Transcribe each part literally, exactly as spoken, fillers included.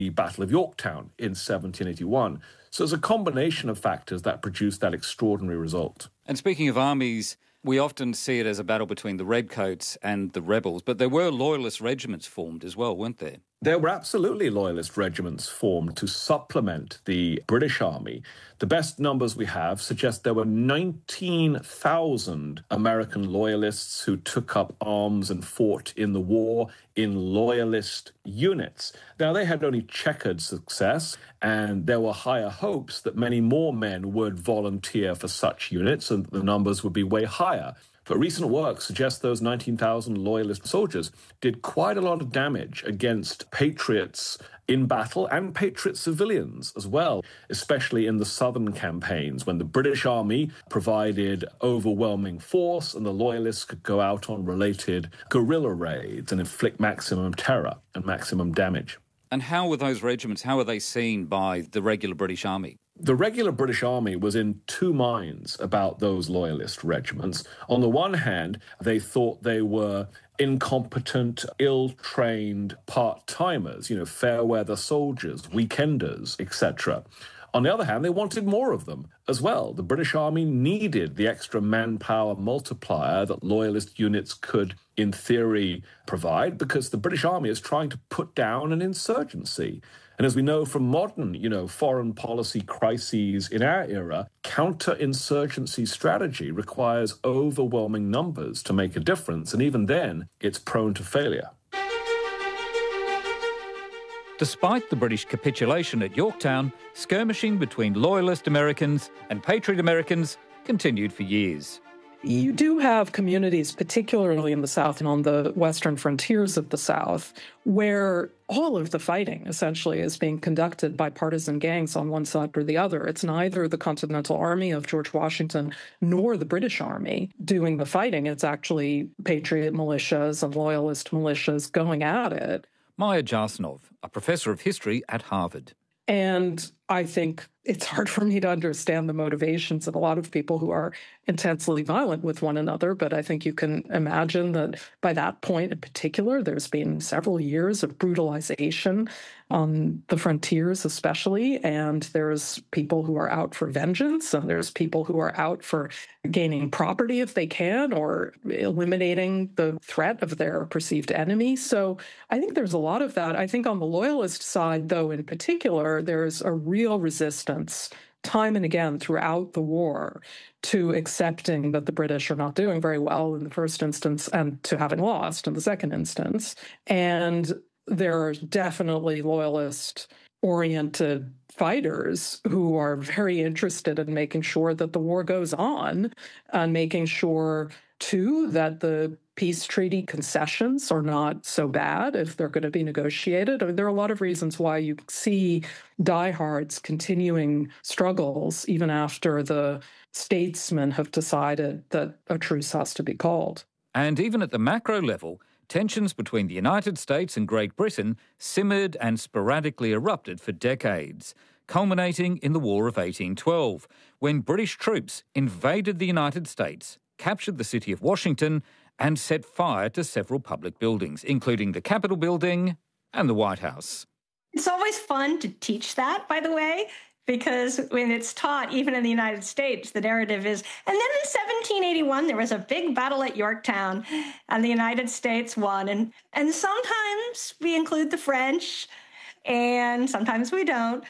the Battle of Yorktown in seventeen eighty-one. So it's a combination of factors that produced that extraordinary result. And speaking of armies, we often see it as a battle between the Redcoats and the rebels, but there were loyalist regiments formed as well, weren't there? There were absolutely loyalist regiments formed to supplement the British Army. The best numbers we have suggest there were nineteen thousand American loyalists who took up arms and fought in the war in loyalist units. Now, they had only checkered success, and there were higher hopes that many more men would volunteer for such units and the numbers would be way higher. But recent work suggests those nineteen thousand loyalist soldiers did quite a lot of damage against patriots in battle and patriot civilians as well, especially in the southern campaigns when the British Army provided overwhelming force and the loyalists could go out on related guerrilla raids and inflict maximum terror and maximum damage. And how were those regiments, how were they seen by the regular British Army? The regular British Army was in two minds about those loyalist regiments. On the one hand, they thought they were incompetent, ill-trained part-timers, you know, fair-weather soldiers, weekenders, et cetera. On the other hand, they wanted more of them as well. The British Army needed the extra manpower multiplier that loyalist units could, in theory, provide because the British Army is trying to put down an insurgency. And as we know from modern, you know, foreign policy crises in our era, counterinsurgency strategy requires overwhelming numbers to make a difference. And even then, it's prone to failure. Despite the British capitulation at Yorktown, skirmishing between loyalist Americans and patriot Americans continued for years. You do have communities, particularly in the South and on the western frontiers of the South, where all of the fighting essentially is being conducted by partisan gangs on one side or the other. It's neither the Continental Army of George Washington nor the British Army doing the fighting. It's actually patriot militias and loyalist militias going at it. Maya Jasnov, a professor of history at Harvard. And I think it's hard for me to understand the motivations of a lot of people who are intensely violent with one another, but I think you can imagine that by that point in particular, there's been several years of brutalization on the frontiers especially, and there's people who are out for vengeance, and there's people who are out for gaining property if they can, or eliminating the threat of their perceived enemy. So I think there's a lot of that. I think on the loyalist side, though, in particular, there's a real resistance time and again throughout the war to accepting that the British are not doing very well in the first instance and to having lost in the second instance. And there are definitely loyalist-oriented fighters who are very interested in making sure that the war goes on and making sure, too, that the peace treaty concessions are not so bad if they're going to be negotiated. I mean, there are a lot of reasons why you see diehards continuing struggles even after the statesmen have decided that a truce has to be called. And even at the macro level, tensions between the United States and Great Britain simmered and sporadically erupted for decades, culminating in the War of eighteen twelve, when British troops invaded the United States, captured the city of Washington, and set fire to several public buildings, including the Capitol Building and the White House. It's always fun to teach that, by the way, because when it's taught, even in the United States, the narrative is, and then in seventeen eighty-one, there was a big battle at Yorktown, and the United States won. And, and sometimes we include the French, and sometimes we don't.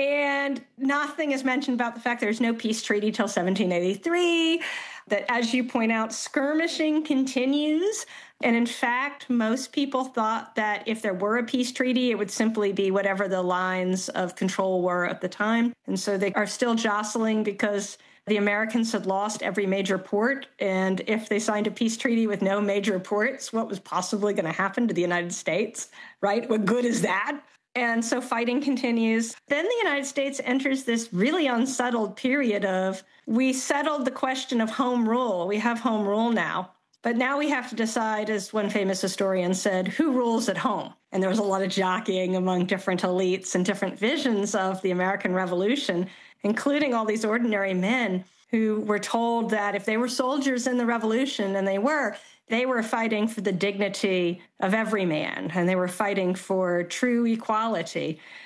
And nothing is mentioned about the fact there's no peace treaty till seventeen eighty-three, that, as you point out, skirmishing continues. And in fact, most people thought that if there were a peace treaty, it would simply be whatever the lines of control were at the time. And so they are still jostling because the Americans had lost every major port. And if they signed a peace treaty with no major ports, what was possibly going to happen to the United States, right? What good is that? And so fighting continues. Then the United States enters this really unsettled period of, we settled the question of home rule. We have home rule now. But now we have to decide, as one famous historian said, who rules at home? And there was a lot of jockeying among different elites and different visions of the American Revolution, including all these ordinary men. who were told that if they were soldiers in the revolution, and they were, they were fighting for the dignity of every man, and they were fighting for true equality.